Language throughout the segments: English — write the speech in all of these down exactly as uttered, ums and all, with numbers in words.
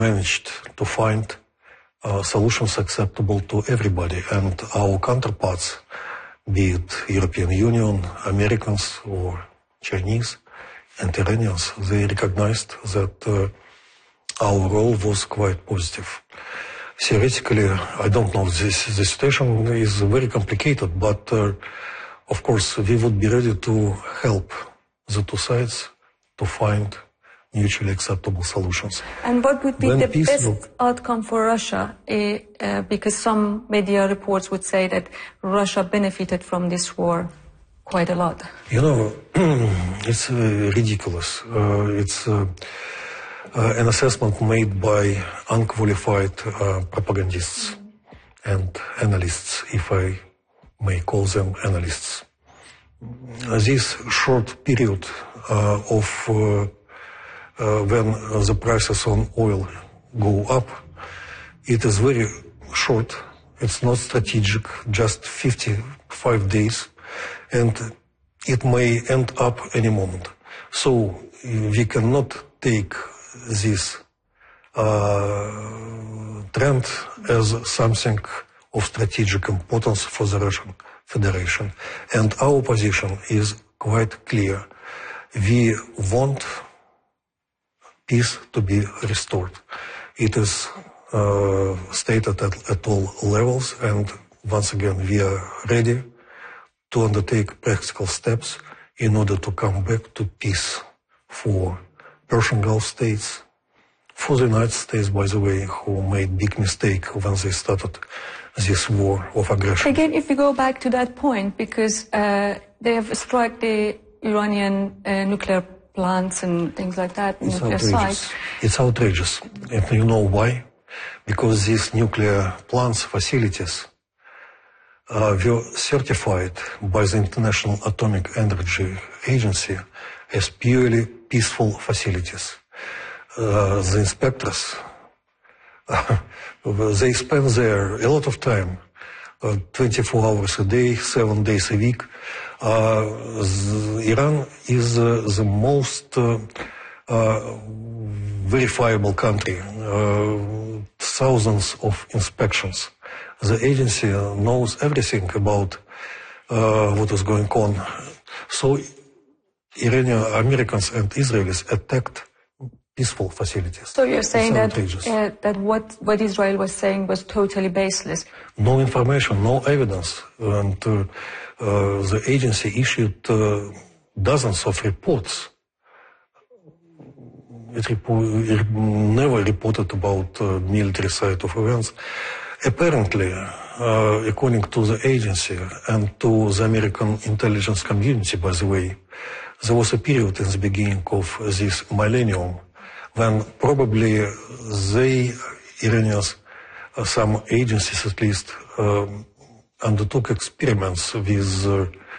managed to find uh, solutions acceptable to everybody, and our counterparts, be it European Union, Americans or Chinese and Iranians, they recognized that uh, our role was quite positive. Theoretically, I don't know, this the situation is very complicated, but uh, of course we would be ready to help the two sides to find mutually acceptable solutions. And what would be when the best will... outcome for Russia? Uh, uh, because some media reports would say that Russia benefited from this war quite a lot. You know, it's uh, ridiculous. Uh, it's uh, uh, an assessment made by unqualified uh, propagandists mm. and analysts, if I may call them analysts. Uh, this short period uh, of uh, Uh, when uh, the prices on oil go up, it is very short, it's not strategic, just fifty-five days, and it may end up any moment. So we cannot take this uh, trend as something of strategic importance for the Russian Federation. And our position is quite clear. We want peace to be restored. It is uh, stated at, at all levels, and once again we are ready to undertake practical steps in order to come back to peace for Persian Gulf states, for the United States, by the way, who made big mistake when they started this war of aggression. Again, if we go back to that point, because uh, they have struck the Iranian uh, nuclear plants and things like that. It's outrageous. It's outrageous. And you know why? Because these nuclear plants, facilities, uh, were certified by the International Atomic Energy Agency as purely peaceful facilities. Uh, the inspectors, uh, they spend there a lot of time, uh, twenty-four hours a day, seven days a week. Uh, Iran is uh, the most uh, uh, verifiable country. Uh, thousands of inspections. The agency knows everything about uh, what is going on. So Iranian Americans and Israelis attacked peaceful facilities. So you're saying that uh, that what what Israel was saying was totally baseless? No information, no evidence, and. Uh, Uh, the agency issued uh, dozens of reports. It, repo- it never reported about uh, military side of events. Apparently, uh, according to the agency and to the American intelligence community, by the way, there was a period in the beginning of this millennium when probably they, Iranians, uh, some agencies at least, uh, undertook experiments with uh,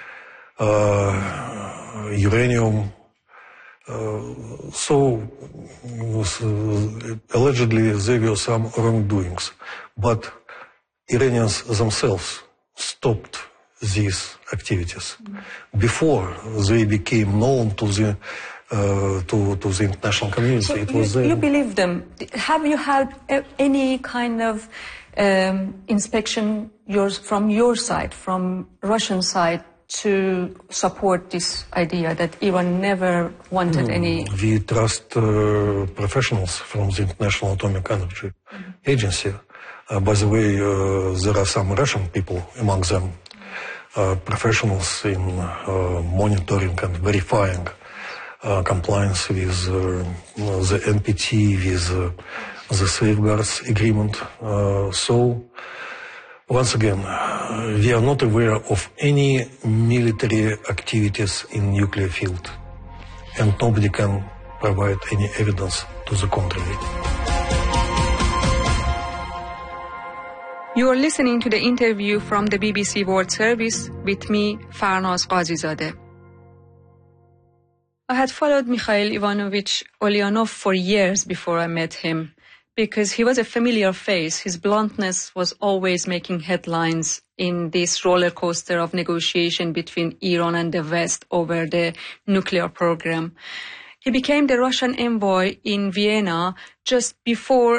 uh, uranium. Uh, so, uh, allegedly, there were some wrongdoings. But Iranians themselves stopped these activities mm-hmm. before they became known to the uh, to, to the international community. So it you, was uh, you believe them? Have you had any kind of Um, inspection yours from your side, from Russian side, to support this idea that Iran never wanted mm, any... We trust uh, professionals from the International Atomic Energy mm-hmm. Agency. Uh, by the way, uh, there are some Russian people among them, uh, professionals in uh, monitoring and verifying uh, compliance with uh, the N P T, with uh, the safeguards agreement. Uh, so, once again, we are not aware of any military activities in nuclear field, and nobody can provide any evidence to the contrary. You are listening to the interview from the B B C World Service with me, Farnaz Qazizadeh. I had followed Mikhail Ivanovich Ulyanov for years before I met him, because he was a familiar face. His bluntness was always making headlines in this roller coaster of negotiation between Iran and the West over the nuclear program. He became the Russian envoy in Vienna just before